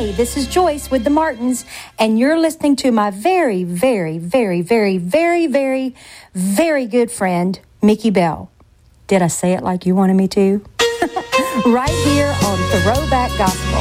Hey, this is Joyce with the Martins, and you're listening to my very, very, very, very, very, very, very good friend, Mickey Bell. Did I say it like you wanted me to? Right here on Throwback Gospel.